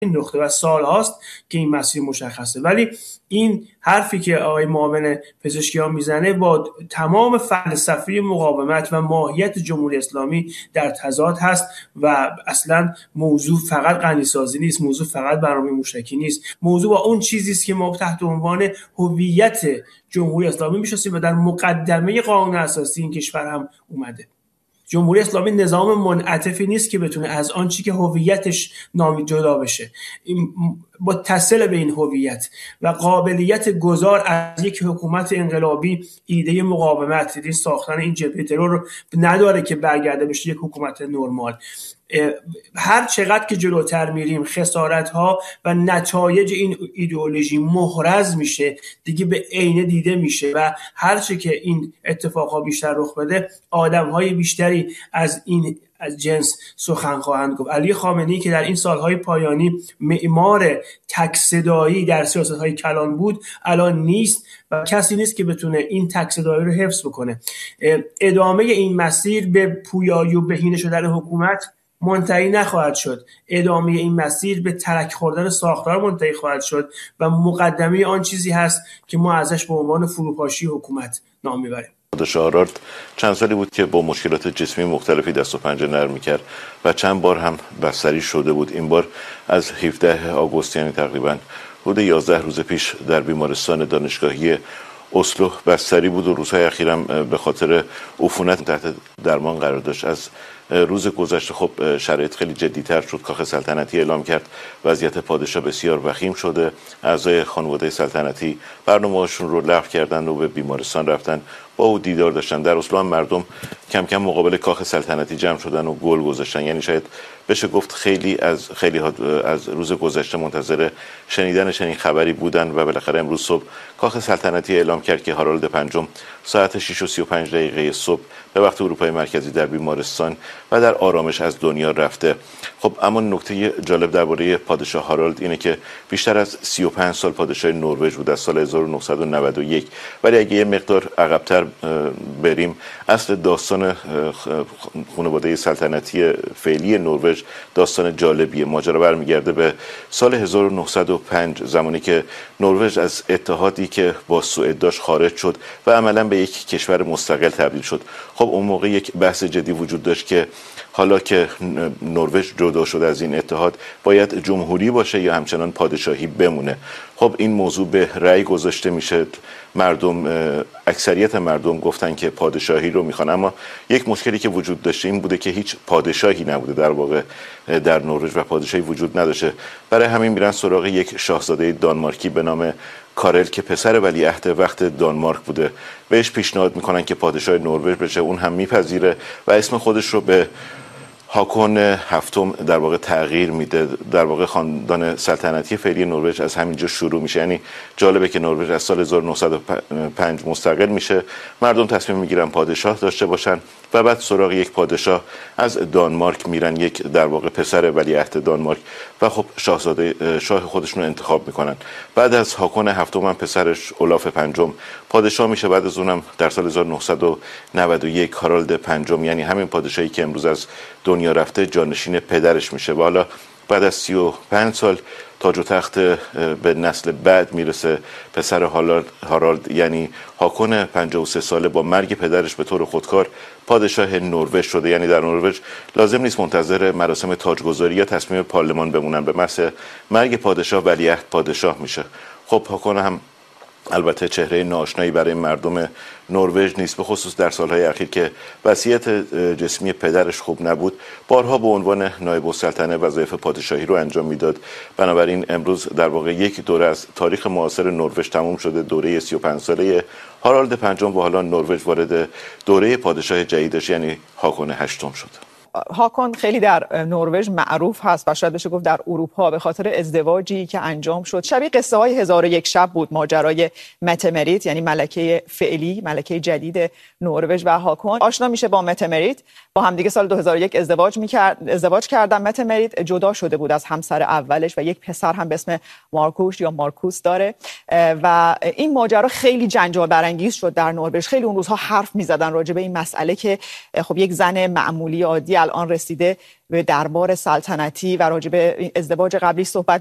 نقطه و سال هاست که این مسیر مشخصه. ولی این حرفی که آقای معاون پزشکیان میزنه با تمام فلسفه مقاومت و ماهیت جمهوری اسلامی در تضاد هست و اصلا موضوع فقط غنیسازی نیست، موضوع فقط برنامه موشکی نیست، موضوع با اون چیزی است که ما تحت عنوان هویت جمهوری اسلامی میشناسیم و در مقدمه قانون اساسی این کشور هم اومده. جمهوری اسلامی نظام منعطفی نیست که بتونه از آن چیزی که هویتش نامی جدا بشه. متصل به این هویت و قابلیت گذار از یک حکومت انقلابی ایده مقاومت، ایده ساختن این جبهه ترور رو نداره که برگرده بشه یک حکومت نرمال. هر چقدر که جلوتر میریم خسارت‌ها و نتایج این ایدئولوژی محرز میشه، دیگه به عینه دیده میشه و هر چه که این اتفاقها بیشتر رخ بده آدم‌های بیشتری از جنس سخن خواهند گفت. علی خامنه‌ای که در این سالهای پایانی معمار تک صدایی در سیاست‌های کلان بود الان نیست و کسی نیست که بتونه این تک صدایی رو حفظ بکنه. ادامه این مسیر به پویایی و بهینه شدن حکومت منتهی نخواهد شد. ادامه این مسیر به ترک خوردن ساختار منتهی خواهد شد و مقدمه آن چیزی هست که ما ازش به عنوان فروپاشی حکومت نام میبریم. پادشاه هارالد چند سالی بود که با مشکلات جسمی مختلفی دست و پنجه نرم می‌کرد و چند بار هم بستری شده بود. این بار از 17 آگوست یعنی تقریباً حدود 11 روز پیش در بیمارستان دانشگاهی اسلو بستری بود و روزهای اخیرم به خاطر عفونت تحت درمان قرار داشت. از روز گذشته خب شرایط خیلی جدی‌تر شد. کاخ سلطنتی اعلام کرد وضعیت پادشاه بسیار وخیم شده. اعضای خانواده سلطنتی برنامه‌هاشون رو لغو کردن و به بیمارستان رفتن، با او دیدار داشتن. در اسلو هم مردم کم کم مقابل کاخ سلطنتی جمع شدن و گل گذاشتن. یعنی شاید بشه گفت خیلی از روز گذشته منتظر شنیدن چنین خبری بودن و بالاخره امروز صبح کاخ سلطنتی اعلام کرد که هارالد پنجم ساعت 6:35 صبح به وقت اروپای مرکزی در بیمارستان و در آرامش از دنیا رفته. خب اما نکته جالب درباره پادشاه هارالد اینه که بیشتر از 35 سال پادشاه نروژ بود، از سال 1991. ولی اگه یه مقدار عقب‌تر بریم، اصل داستان خانواده سلطنتی فعلی نروژ داستان جالبیه. ماجرا برمیگرده به سال 1905، زمانی که نروژ از اتحادی که با سوئد داشت خارج شد و عملاً به یک کشور مستقل تبدیل شد. خب اون موقع یک بحث جدی وجود داشت که حالا که نروژ جدا شده از این اتحاد باید جمهوری باشه یا همچنان پادشاهی بمونه. خب این موضوع به رأی گذاشته میشه. اکثریت مردم گفتن که پادشاهی رو میخوان، اما یک مشکلی که وجود داشته این بوده که هیچ پادشاهی نبوده در واقع در نروژ و پادشاهی وجود نداشته. برای همین میرن سراغ یک شاهزاده دانمارکی به نام کارل که پسر ولیعهد وقت دانمارک بوده. بهش پیشنهاد میکنن که پادشاه نروژ بشه، اون هم میپذیره و اسم خودش رو به هاکون هفتم در واقع تغییر میده. در واقع خاندان سلطنتی فعلی نروژ از همینجا شروع میشه. یعنی جالبه که نروژ از سال 1905 مستقل میشه، مردم تصمیم میگیرن پادشاه داشته باشن و بعد سراغ یک پادشاه از دانمارک میرن، یک در واقع پسر ولیعهد دانمارک، و خب شاه خودشون رو انتخاب میکنن. بعد از هاکون هفتم هم پسرش اولاف پنجم پادشاه میشه. بعد از اونم در سال 1991 هارالد پنجم، یعنی همین پادشاهی که امروز از دنیا رفته، جانشین پدرش میشه. و حالا بعد از 35 سال تاج و تخت به نسل بعد میرسه. پسر هارالد یعنی هاکون 53 ساله با مرگ پدرش به طور خودکار پادشاه نروژ شده. یعنی در نروژ لازم نیست منتظر مراسم تاجگذاری یا تصمیم پارلمان بمونن، به محض مرگ پادشاه ولیعهد پادشاه میشه. خب هاکون هم البته چهره ناآشنایی برای مردم نروژ نیست، به خصوص در سالهای اخیر که وضعیت جسمی پدرش خوب نبود. بارها به عنوان نایب السلطنه وظایف پادشاهی رو انجام میداد. بنابراین امروز در واقع یک دوره از تاریخ معاصر نروژ تموم شده، دوره 35 ساله هارالد پنجم، و حالا نروژ وارد دوره پادشاه جدیدش یعنی هاکون هشتم شد. هاکون خیلی در نروژ معروف هست و شاید بشه گفت در اروپا به خاطر ازدواجی که انجام شد. شبیه قصه های 1001 شب بود ماجرای مته مریت، یعنی ملکه فعلی، ملکه جدید نروژ و هاکون آشنا میشه با مته مریت. با همدیگه سال 2001 ازدواج کردن. مته مریت جدا شده بود از همسر اولش و یک پسر هم به اسم مارکوش یا مارکوس داره و این ماجرا خیلی جنجال برانگیز شد در نروژ. خیلی اون روزها حرف میزدن راجع به این مسئله که خب یک زن معمولی عادی الان رسیده به دربار سلطنتی و راجع به ازدواج قبلی صحبت